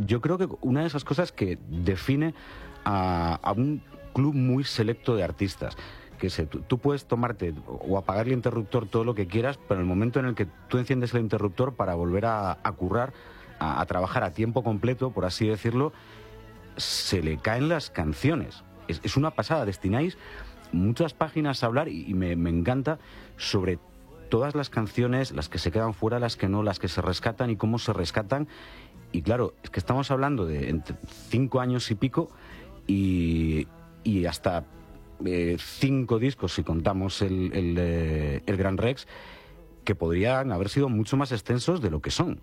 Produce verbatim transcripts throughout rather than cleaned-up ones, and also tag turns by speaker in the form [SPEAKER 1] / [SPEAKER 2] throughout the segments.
[SPEAKER 1] yo creo que una de esas cosas que define a, a un club muy selecto de artistas, que se, tú, tú puedes tomarte o apagar el interruptor todo lo que quieras, pero en el momento en el que tú enciendes el interruptor para volver a, a currar, a, a trabajar a tiempo completo, por así decirlo, se le caen las canciones. Es, es una pasada. Destináis muchas páginas a hablar y, y me, me encanta sobre todas las canciones, las que se quedan fuera, las que no, las que se rescatan y cómo se rescatan. Y claro, es que estamos hablando de entre cinco años y pico y, y hasta eh, cinco discos, si contamos el, el, eh, el Gran Rex, que podrían haber sido mucho más extensos de lo que son.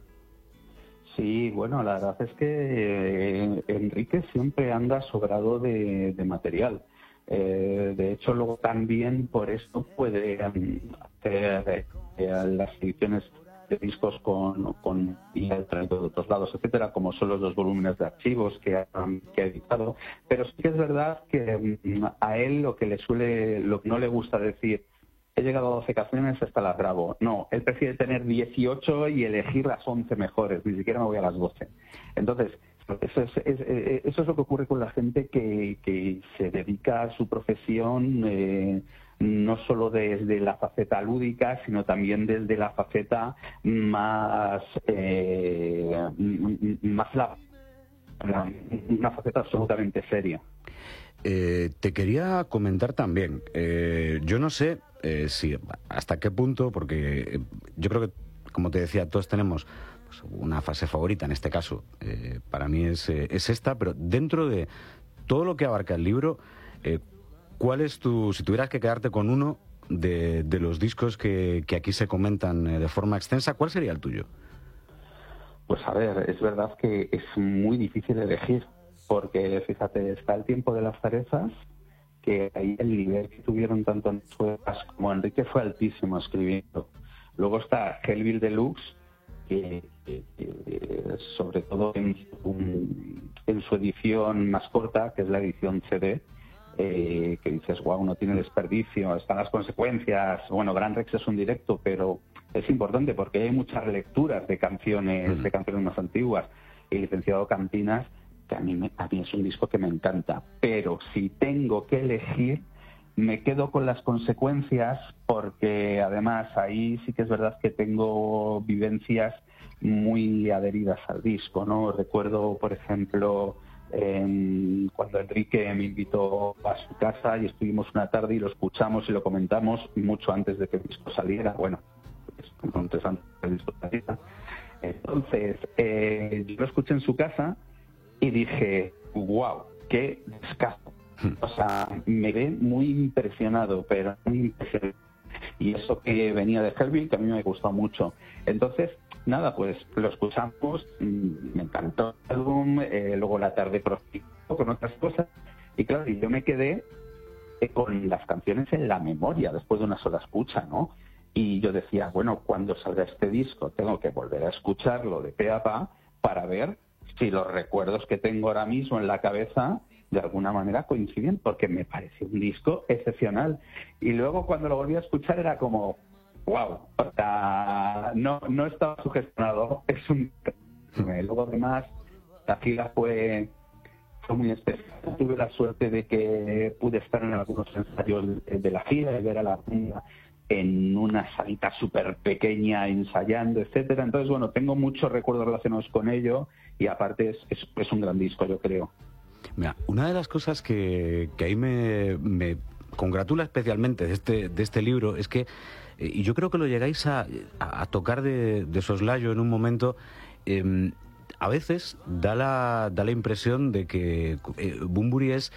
[SPEAKER 2] Sí, bueno, la verdad es que eh, Enrique siempre anda sobrado de, de material. Eh, de hecho, luego también por esto puede um, hacer eh, las ediciones de discos con, con y el traído de otros lados, etcétera, como son los dos volúmenes de archivos que ha, que ha editado. Pero sí que es verdad que um, a él lo que le suele, lo que no le gusta decir, he llegado a doce canciones, hasta las grabo. No, él prefiere tener dieciocho y elegir las once mejores, ni siquiera me voy a las doce. Entonces, eso es, es, eso es lo que ocurre con la gente que, que se dedica a su profesión, eh, no solo desde la faceta lúdica, sino también desde la faceta más, eh, más la, la, una faceta absolutamente seria.
[SPEAKER 1] Eh, te quería comentar también, eh, yo no sé eh, si hasta qué punto, porque eh, yo creo que, como te decía, todos tenemos pues, una fase favorita, en este caso, eh, para mí es, eh, es esta, pero dentro de todo lo que abarca el libro, eh, ¿cuál es tu, si tuvieras que quedarte con uno de, de los discos que, que aquí se comentan eh, de forma extensa, ¿cuál sería el tuyo?
[SPEAKER 2] Pues a ver, es verdad que es muy difícil elegir. Porque, fíjate, está El tiempo de las cerezas, que ahí el nivel que tuvieron tanto Suegas como Enrique fue altísimo escribiendo. Luego está Hellbill Deluxe, que, que, que sobre todo en su, en su edición más corta, que es la edición C D, eh, que dices, wow, no tiene desperdicio, están las consecuencias. Bueno, Gran Rex es un directo, pero es importante porque hay muchas lecturas de canciones, de canciones más antiguas. Y Licenciado Cantinas, que a mí, me, a mí es un disco que me encanta, pero si tengo que elegir, me quedo con las consecuencias, porque además ahí sí que es verdad que tengo vivencias muy adheridas al disco, ¿no? Recuerdo, por ejemplo, eh, cuando Enrique me invitó a su casa y estuvimos una tarde y lo escuchamos y lo comentamos mucho antes de que el disco saliera, bueno, entonces antes del disco saliera. Entonces, eh, yo lo escuché en su casa y dije, wow, qué descazo. O sea, me quedé muy impresionado, pero muy impresionado. Y eso que venía de Hellbill, que a mí me gustó mucho. Entonces, nada, pues lo escuchamos, me encantó el álbum, eh, luego la tarde prosiguió con otras cosas. Y claro, yo me quedé eh, con las canciones en la memoria después de una sola escucha, ¿no? Y yo decía, bueno, cuando salga este disco tengo que volver a escucharlo de pe a pa para ver si los recuerdos que tengo ahora mismo en la cabeza de alguna manera coinciden, porque me pareció un disco excepcional. Y luego cuando lo volví a escuchar era como, wow, o sea, no, no estaba sugestionado, es un... Luego además la gira fue, fue muy especial. Tuve la suerte de que pude estar en algunos ensayos de la gira y ver a la banda en una salita súper pequeña ensayando, etcétera. Entonces, bueno, tengo muchos recuerdos relacionados con ello y aparte es, es, es un gran disco, yo creo.
[SPEAKER 1] Mira, una de las cosas que, que ahí me, me congratula especialmente de este, de este libro es que, eh, y yo creo que lo llegáis a, a, a tocar de, de soslayo en un momento, eh, a veces da la, da la impresión de que eh, Bunbury es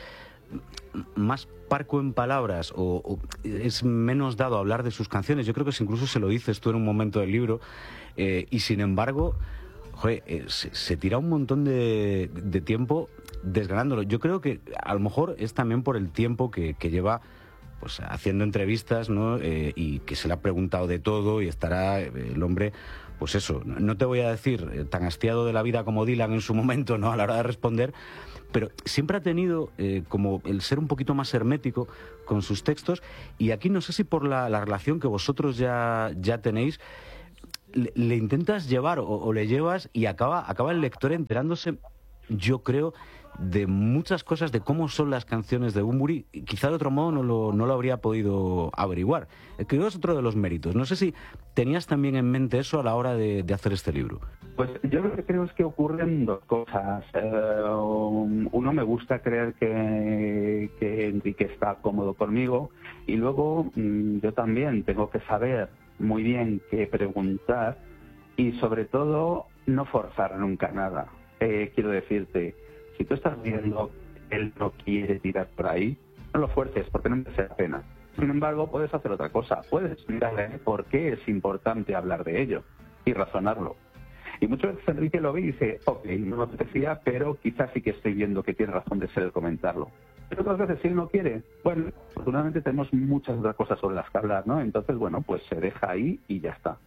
[SPEAKER 1] más parco en palabras o, o es menos dado a hablar de sus canciones. Yo creo que incluso se lo dices tú en un momento del libro, eh, y sin embargo, joder, eh, se, se tira un montón de, de tiempo desgranándolo. Yo creo que a lo mejor es también por el tiempo que, que lleva pues haciendo entrevistas, ¿no? Eh, y que se le ha preguntado de todo y estará eh, el hombre, pues eso, no te voy a decir eh, tan hastiado de la vida como Dylan en su momento, ¿no? A la hora de responder, pero siempre ha tenido eh, como el ser un poquito más hermético con sus textos. Y aquí no sé si por la, la relación que vosotros ya, ya tenéis, le, le intentas llevar o, o le llevas y acaba, acaba el lector enterándose, yo creo, de muchas cosas, de cómo son las canciones de Bunbury. Quizá de otro modo no lo, no lo habría podido averiguar. Creo que es otro de los méritos. No sé si tenías también en mente eso a la hora de, de hacer este libro.
[SPEAKER 2] Pues yo lo que creo es que ocurren dos cosas. Eh, uno, me gusta creer que, que Enrique está cómodo conmigo, y luego mmm, yo también tengo que saber muy bien qué preguntar y sobre todo no forzar nunca nada. Eh, quiero decirte, si tú estás viendo que él no quiere tirar por ahí, no lo fuerces porque no merece la pena. Sin embargo, puedes hacer otra cosa. Puedes explicarle por qué es importante hablar de ello y razonarlo. Y muchas veces Enrique lo ve y dice, ok, no me apetecía, pero quizás sí que estoy viendo que tiene razón de ser el comentarlo. Pero otras veces, si él no quiere, bueno, afortunadamente tenemos muchas otras cosas sobre las que hablar, ¿no? Entonces, bueno, pues se deja ahí y ya está.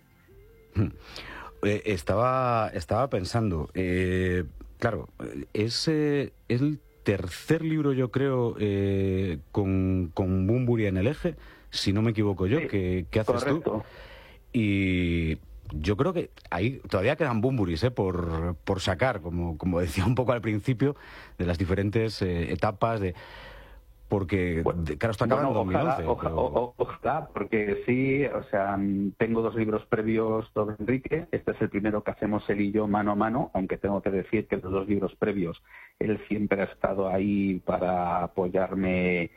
[SPEAKER 1] Eh, estaba, estaba pensando... Eh... Claro, es eh, el tercer libro, yo creo, eh, con, con Bunbury en el eje, si no me equivoco yo, sí, que, que haces correcto. Tú. Y yo creo que ahí todavía quedan Bunburys eh, por, por sacar, como, como decía un poco al principio, de las diferentes eh, etapas de... Porque, bueno, claro, está acabando
[SPEAKER 2] bueno,
[SPEAKER 1] en dos mil once.
[SPEAKER 2] Ojalá, pero... ojalá, ojalá, porque sí, o sea, tengo dos libros previos sobre Enrique. Este es el primero que hacemos él y yo mano a mano, aunque tengo que decir que los dos libros previos él siempre ha estado ahí para apoyarme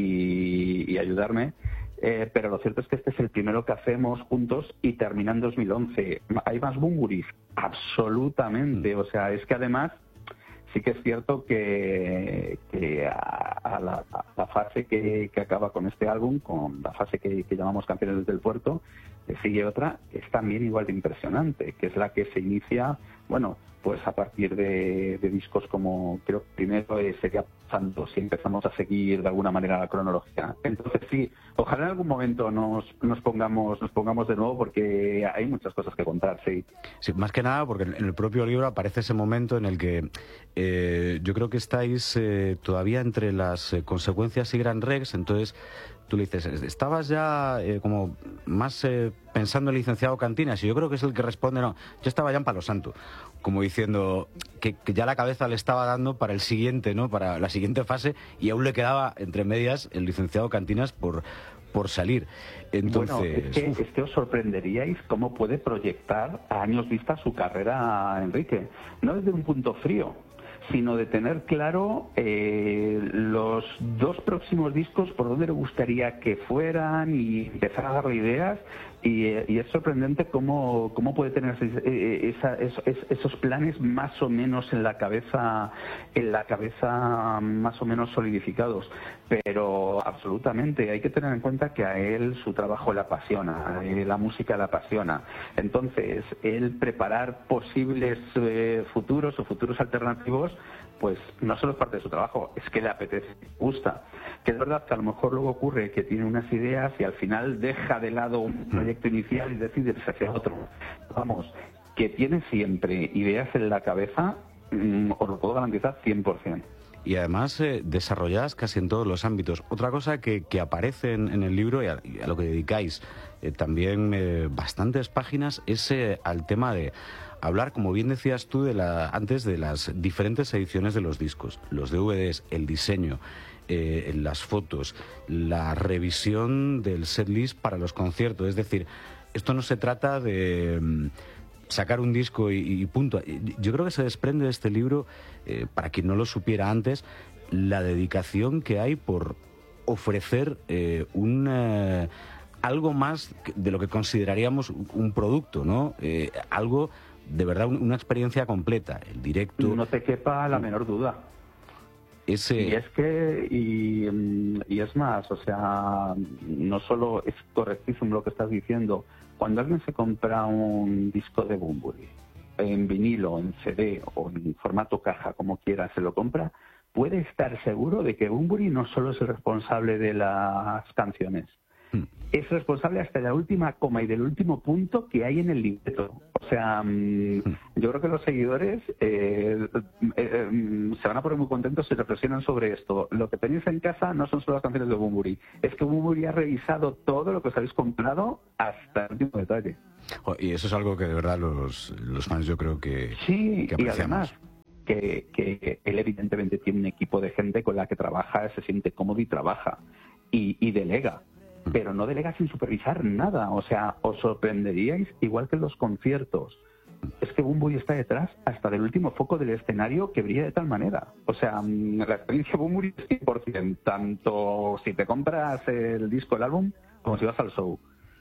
[SPEAKER 2] y, y ayudarme. Eh, pero lo cierto es que este es el primero que hacemos juntos y termina en dos mil once. ¿Hay más Bunburys? Absolutamente. O sea, es que además... Sí que es cierto que, que a, a, la, a la fase que, que acaba con este álbum, con la fase que, que llamamos Canciones desde el Puerto, le sigue otra que es también igual de impresionante, que es la que se inicia, bueno, pues a partir de, de discos como, creo que primero eh, sería Pasando, si empezamos a seguir de alguna manera la cronología. Entonces sí, ojalá en algún momento nos, nos pongamos nos pongamos de nuevo, porque hay muchas cosas que contar, sí.
[SPEAKER 1] Sí, más que nada porque en el propio libro aparece ese momento en el que eh, yo creo que estáis eh, todavía entre las eh, consecuencias y Gran Rex, entonces tú le dices, estabas ya eh, como más eh, pensando en el licenciado Cantinas, y yo creo que es el que responde, no, yo estaba ya en Palo Santo, como diciendo que, que ya la cabeza le estaba dando para el siguiente, ¿no? Para la siguiente fase, y aún le quedaba entre medias el licenciado Cantinas por, por salir. Entonces,
[SPEAKER 2] bueno, es que, es que os sorprenderíais cómo puede proyectar a años vista su carrera Enrique, no desde un punto frío, sino de tener claro eh, los dos próximos discos por dónde le gustaría que fueran y empezar a darle ideas, y, y es sorprendente cómo, cómo puede tener esa, esa, esos, esos planes más o menos en la cabeza en la cabeza más o menos solidificados. Pero absolutamente hay que tener en cuenta que a él su trabajo le apasiona, eh, la música le apasiona. Entonces, él preparar posibles eh, futuros o futuros alternativos, pues no solo es parte de su trabajo, es que le apetece, le gusta. Que es verdad que a lo mejor luego ocurre que tiene unas ideas y al final deja de lado un proyecto inicial y decide irse hacia otro. Vamos, que tiene siempre ideas en la cabeza, mmm, os lo puedo garantizar cien por ciento.
[SPEAKER 1] Y además eh, desarrolladas casi en todos los ámbitos. Otra cosa que, que aparece en, en el libro y a, y a lo que dedicáis eh, también eh, bastantes páginas es eh, al tema de hablar, como bien decías tú, de la, antes de las diferentes ediciones de los discos, los D V Ds, el diseño, eh, las fotos, la revisión del setlist para los conciertos. Es decir, esto no se trata de mm, sacar un disco y, y punto. Yo creo que se desprende de este libro, eh, para quien no lo supiera antes, la dedicación que hay por ofrecer eh, un... Eh, algo más de lo que consideraríamos un producto, ¿no? Eh, algo, de verdad, una experiencia completa, el directo.
[SPEAKER 2] No te quepa la menor duda.
[SPEAKER 1] Ese...
[SPEAKER 2] Y es que, y, y es más, o sea, no solo es correctísimo lo que estás diciendo. Cuando alguien se compra un disco de Bunbury, en vinilo, en C D o en formato caja, como quiera, se lo compra, puede estar seguro de que Bunbury no solo es el responsable de las canciones, es responsable hasta de la última coma y del último punto que hay en el libreto. O sea, mmm, yo creo que los seguidores eh, eh, eh, se van a poner muy contentos si reflexionan sobre esto. Lo que tenéis en casa no son solo las canciones de Bunbury, es que Bunbury ha revisado todo lo que os habéis comprado hasta el último detalle.
[SPEAKER 1] Y eso es algo que de verdad los, los fans yo creo que,
[SPEAKER 2] sí,
[SPEAKER 1] que
[SPEAKER 2] y
[SPEAKER 1] apreciamos.
[SPEAKER 2] además que, que él evidentemente tiene un equipo de gente con la que trabaja, se siente cómodo y trabaja, y, y delega, pero no delega sin supervisar nada. O sea, os sorprenderíais, igual que en los conciertos, es que Bunbury está detrás hasta del último foco del escenario que brilla de tal manera. O sea, la experiencia Bunbury es cien por ciento, tanto si te compras el disco, el álbum, como si vas al show.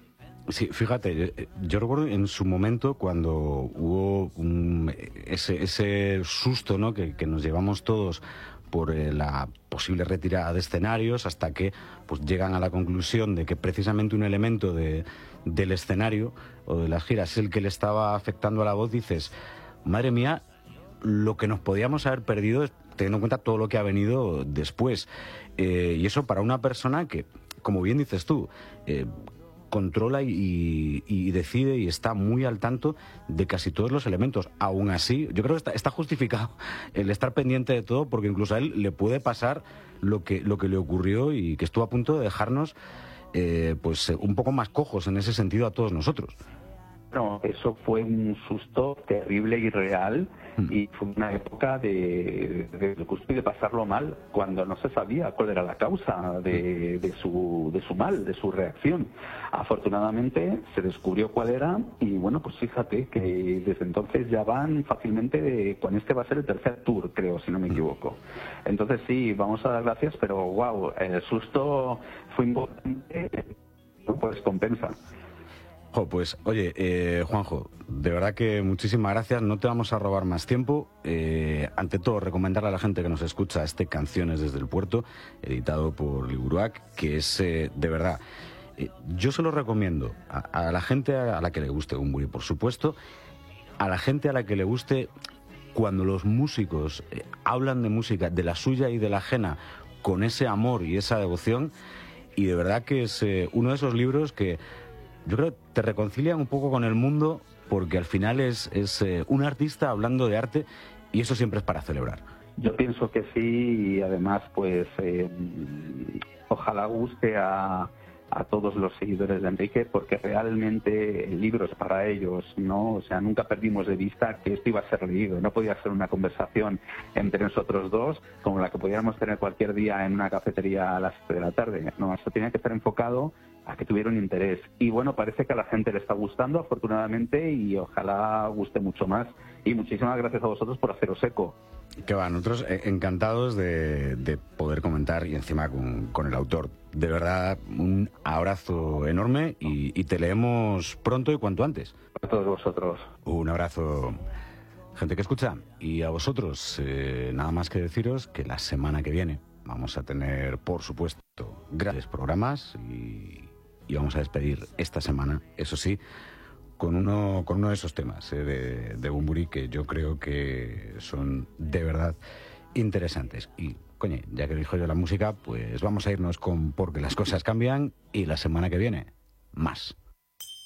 [SPEAKER 1] Sí, fíjate, yo, yo recuerdo en su momento cuando hubo un, ese, ese susto, ¿no?, que, que nos llevamos todos por eh, la posible retirada de escenarios, hasta que pues llegan a la conclusión de que precisamente un elemento de, del escenario o de las giras es el que le estaba afectando a la voz. Dices, madre mía, lo que nos podíamos haber perdido teniendo en cuenta todo lo que ha venido después. Eh, y eso para una persona que, como bien dices tú, eh, controla y, y decide y está muy al tanto de casi todos los elementos. Aún así, yo creo que está, está justificado el estar pendiente de todo, porque incluso a él le puede pasar lo que, lo que le ocurrió y que estuvo a punto de dejarnos eh, pues un poco más cojos en ese sentido a todos nosotros.
[SPEAKER 2] No, eso fue un susto terrible y real, y fue una época de, de, de, de pasarlo mal, cuando no se sabía cuál era la causa de, de, su, de su mal, de su reacción. Afortunadamente se descubrió cuál era, y bueno, pues fíjate que desde entonces ya van fácilmente, de, con este va a ser el tercer tour, creo, si no me equivoco. Entonces sí, vamos a dar gracias, pero wow, el susto fue importante, pues compensa.
[SPEAKER 1] Oh, pues, oye, eh, Juanjo, de verdad que muchísimas gracias, no te vamos a robar más tiempo. Eh, ante todo, recomendarle a la gente que nos escucha este Canciones desde el Puerto, editado por Liburuac, que es, eh, de verdad, eh, yo se lo recomiendo a, a la gente a la que le guste Bunbury, por supuesto, a la gente a la que le guste cuando los músicos eh, hablan de música, de la suya y de la ajena, con ese amor y esa devoción, y de verdad que es eh, uno de esos libros que yo creo que te reconcilian un poco con el mundo, porque al final es, es eh, un artista hablando de arte, y eso siempre es para celebrar.
[SPEAKER 2] Yo pienso que sí, y además pues eh, ojalá guste a, a todos los seguidores de Enrique, porque realmente el libro es para ellos, ¿no? O sea, nunca perdimos de vista que esto iba a ser leído. No podía ser una conversación entre nosotros dos como la que podíamos tener cualquier día en una cafetería a las siete de la tarde. No, esto tenía que estar enfocado a que tuvieron interés. Y bueno, parece que a la gente le está gustando, afortunadamente, y ojalá guste mucho más. Y muchísimas gracias a vosotros por haceros eco.
[SPEAKER 1] Que va, nosotros encantados de, de poder comentar, y encima con, con el autor. De verdad, un abrazo enorme, y, y te leemos pronto y cuanto antes.
[SPEAKER 2] A todos vosotros.
[SPEAKER 1] Un abrazo, gente que escucha. Y a vosotros, eh, nada más que deciros que la semana que viene vamos a tener, por supuesto, grandes programas, y, y vamos a despedir esta semana, eso sí, con uno, con uno de esos temas eh, de, de Bunbury, que yo creo que son de verdad interesantes. Y, coño, ya que dijo yo la música, pues vamos a irnos con Porque las cosas cambian, y la semana que viene, más.